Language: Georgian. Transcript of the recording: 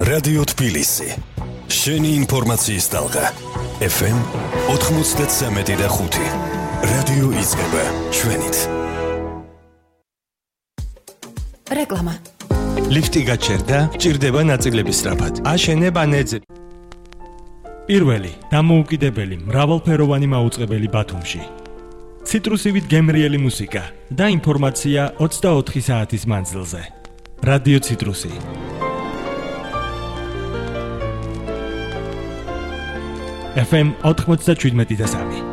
რადიო თბილისი. შენი ინფორმაციის ტალღა. FM 93.5. რადიო იწყება ჩვენით. რეკლამა. ლიფტი გაჩერდა, ჭირდება ნაწილების სწრაფად. აშენება ნეძე. პირველი, დამოუკიდებელი, მრავალფეროვანი მაუწყებელი ბათუმში. ციტრუსივით გემრიელი მუსიკა და ინფორმაცია 24 საათის მანძილზე. რადიო ციტრუსი. FM 97.3.